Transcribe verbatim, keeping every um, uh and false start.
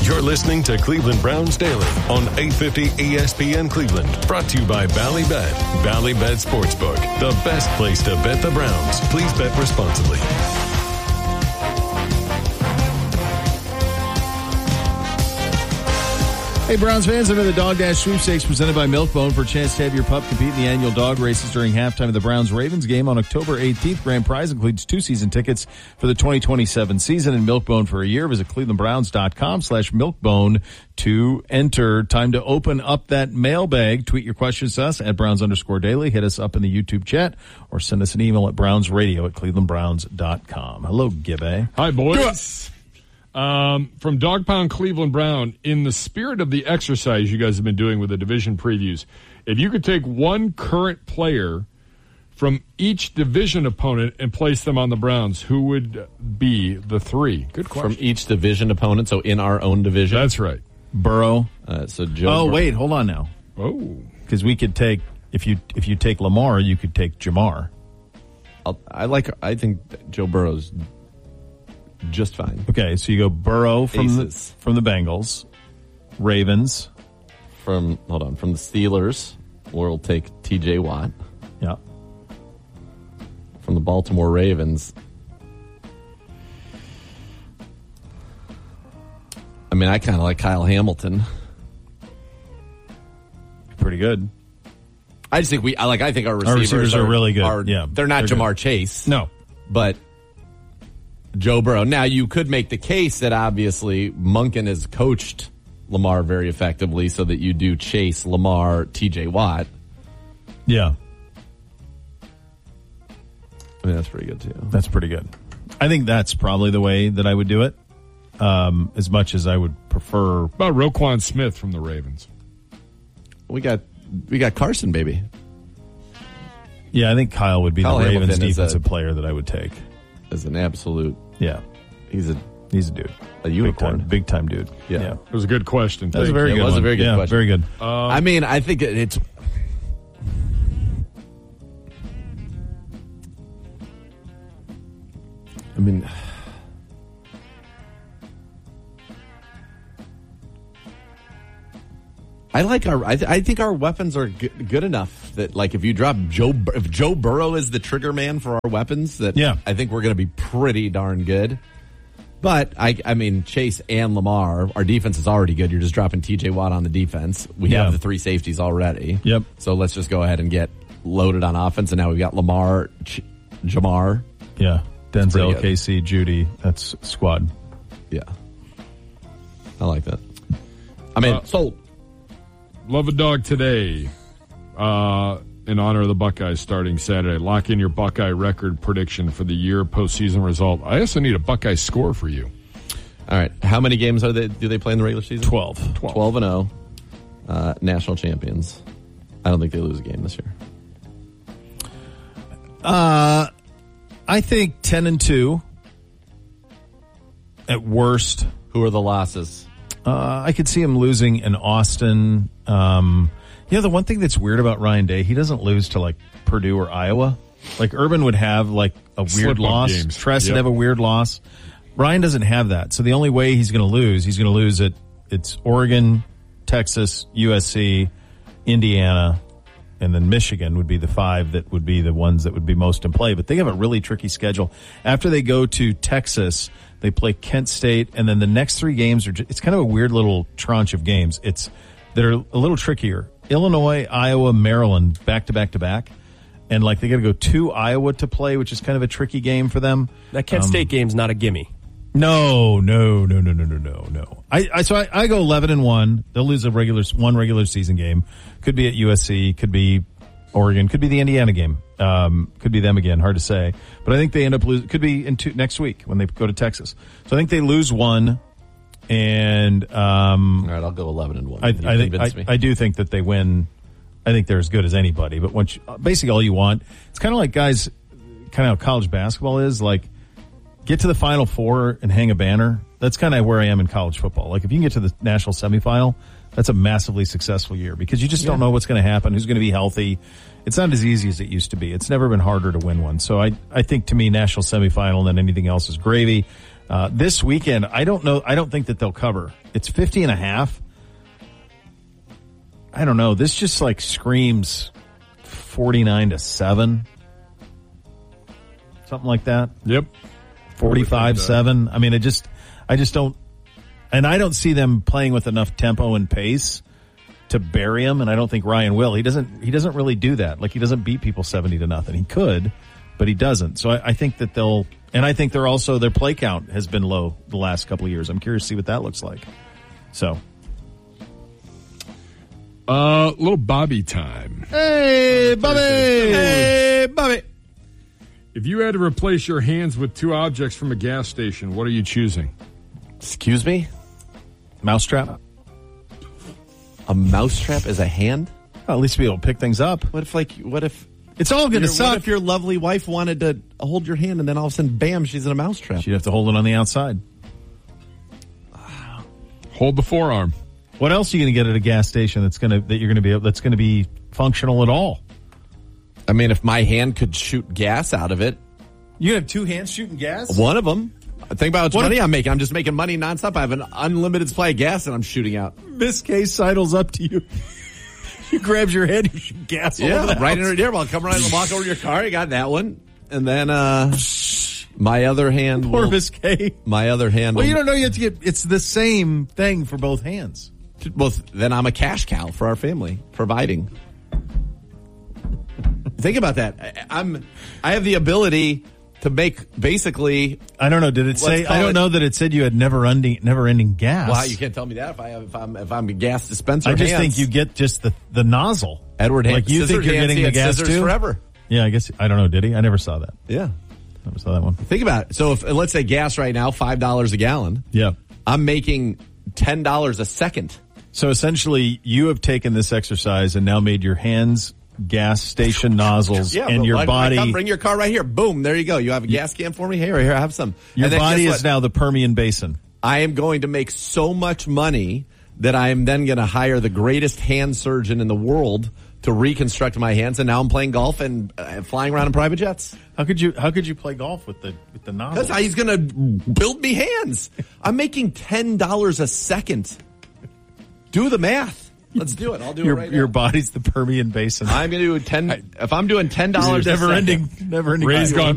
You're listening to Cleveland Browns Daily on eight fifty E S P N Cleveland. Brought to you by Bally Bet. Bally Bet Sportsbook. The best place to bet the Browns. Please bet responsibly. Hey, Browns fans, under the Dog Dash Sweepstakes presented by Milk-Bone for a chance to have your pup compete in the annual dog races during halftime of the Browns-Ravens game on October eighteenth. Grand prize includes two season tickets for the twenty twenty-seven season and Milk-Bone for a year. Visit clevelandbrowns.com slash Milk-Bone to enter. Time to open up that mailbag. Tweet your questions to us at Browns underscore daily. Hit us up in the YouTube chat or send us an email at brownsradio at clevelandbrowns dot com. Hello, Gibby. Hi, boys. Um, from Dog Pound Cleveland Brown, in the spirit of the exercise you guys have been doing with the division previews, if you could take one current player from each division opponent and place them on the Browns, who would be the three? Good question. From each division opponent, so in our own division? That's right. Burrow. Uh, so Joe Oh, Burrow. wait, hold on now. Oh. Because we could take, if you if you take Lamar, you could take Jamar. I'll, I like. I think Joe Burrow's just fine. Okay, so you go Burrow from Aces. the, from the Bengals, Ravens. From hold on, from the Steelers, we'll take T J Watt. Yeah. From the Baltimore Ravens, I mean, I kind of like Kyle Hamilton. Pretty good. I just think we, I like. I think our receivers, Our receivers are, really good. Are, yeah, they're not they're Jamar good. Chase. No, but Joe Burrow. Now, you could make the case that obviously Monken has coached Lamar very effectively, so that you do Chase, Lamar, T J Watt. Yeah, I mean, that's pretty good too. that's pretty good. I think that's probably the way that I would do it. Um, as much as I would prefer. About Roquan Smith from the Ravens. We got we got Carson, baby. Yeah, I think Kyle would be Kyle the Ravens Hamilton is defensive a- player that I would take. As an absolute, Yeah, he's a he's a dude, a big unicorn. time, big time dude. Yeah. yeah. It was a good question. That was a Thank very you. It good was a one. very good yeah, question. Very good. I mean, I think it, it's. I mean, I like our. I, th- I think our weapons are good, good enough that, like, if you drop Joe, Bur- if Joe Burrow is the trigger man for our weapons, that Yeah. I think we're going to be pretty darn good. But I, I mean, Chase and Lamar, our defense is already good. You're just dropping T J Watt on the defense. We Yeah. have the three safeties already. Yep. So let's just go ahead and get loaded on offense. And now we've got Lamar, Ch- Jamar. Yeah, pretty Denzel, good. K C, Judy. That's squad. Yeah, I like that. I mean, Uh, sold. Love a dog today. Uh, in honor of the Buckeyes starting Saturday. Lock in your Buckeye record prediction for the year postseason result. I also need a Buckeye score for you. All right. How many games are they? Do they play in the regular season? Twelve. Twelve. Twelve and zero. Uh, national champions. I don't think they lose a game this year. Uh, I think ten and two. At worst. Who are the losses? Uh, I could see him losing in Austin. Um, you know, the one thing that's weird about Ryan Day, he doesn't lose to like Purdue or Iowa. Like Urban would have like a weird Slip-up loss. games. Tress would Yep. have a weird loss. Ryan doesn't have that. So the only way he's going to lose, he's going to lose at it's Oregon, Texas, U S C, Indiana, and then Michigan would be the five that would be the ones that would be most in play. But they have a really tricky schedule. After they go to Texas, they play Kent State, and then the next three games are just, it's kind of a weird little tranche of games. It's they're a little trickier. Illinois, Iowa, Maryland, back to back to back. And like they got to go to Iowa to play, which is kind of a tricky game for them. That Kent State game's not a gimme. No, no, no, no, no, no, no, no. I, I so I, I go eleven and one. They'll lose a regular one regular season game. Could be at U S C. Could be Oregon. Could be the Indiana game. Um, could be them again. Hard to say. But I think they end up losing. Could be in two, next week when they go to Texas. So I think they lose one. And um, All right, I'll go eleven and one. I, You I think convince I, me. I do think that they win. I think they're as good as anybody. But once you, basically all you want, it's kind of like guys, kind of how college basketball is. Like, get to the Final Four and hang a banner. That's kind of where I am in college football. Like, if you can get to the national semifinal, that's a massively successful year because you just don't know what's going to happen, who's going to be healthy. It's not as easy as it used to be. It's never been harder to win one. So I, I think to me, national semifinal and then anything else is gravy. Uh, this weekend, I don't know. I don't think that they'll cover. It's fifty and a half. I don't know. This just like screams forty-nine to seven. Something like that. Yep. forty-five seven. I mean, I just, I just don't, and I don't see them playing with enough tempo and pace to bury him. And I don't think Ryan will. He doesn't, he doesn't really do that. Like he doesn't beat people seventy to nothing. He could, but he doesn't. So I, I think that they'll, and I think they're also, their play count has been low the last couple of years. I'm curious to see what that looks like. So. Uh, little Bobby time. Hey, Bobby! Hey, Bobby! If you had to replace your hands with two objects from a gas station, what are you choosing? Excuse me? Mousetrap? A mousetrap as a hand? Well, at least be able to pick things up. What if, like, what if... It's all going to Your, suck. What if your lovely wife wanted to hold your hand and then all of a sudden, bam, she's in a mousetrap? She'd have to hold it on the outside. Hold the forearm. What else are you going to get at a gas station that's going to that you're going to be that's going to be functional at all? I mean, if my hand could shoot gas out of it, You have two hands shooting gas? one of them. Think about how much What money if- I'm making. I'm just making money nonstop. I have an unlimited supply of gas and I'm shooting out. Miss K sidles up to you. She grabs your head, you shoot gas all over Yeah, the right in house. her ear. Well, come right and walk over to your car. You got that one. And then, uh, my other hand Poor will, Miss K. my other hand Well, will, you don't know you have to get, it's the same thing for both hands. well, then I'm a cash cow for our family, providing. Think about that. I, I'm, I have the ability to make basically. I don't know. Did it say? call I don't it- know that it said you had never ending, never ending gas. Well, you can't tell me that if I have, if I'm, if I'm a gas dispenser. I just hands. think you get just the, the nozzle. Edward Hand. Like you think Scissored you're hands, getting he the had gas scissors too? forever. Yeah, I guess, I don't know. Did he? I never saw that. Yeah. Never saw that one. Think about it. So if, let's say gas right now, five dollars a gallon. Yeah. I'm making ten dollars a second. So essentially, you have taken this exercise and now made your hands gas station nozzles Yeah, and but your why- why body. come bring your car right here. Boom, there you go. You have a gas can for me. Here, here, have some. Your And then body guess is what? now the Permian Basin. I am going to make so much money that I am then going to hire the greatest hand surgeon in the world to reconstruct my hands. And now I'm playing golf and uh, flying around in private jets. How could you? How could you play golf with the with the nozzle? That's how he's going to build me hands. I'm making ten dollars a second. Do the math. Let's do it. I'll do your it right your now. body's the Permian Basin. I'm going to do ten. If I'm doing ten dollars a never second. ending, never ending. Ray's gone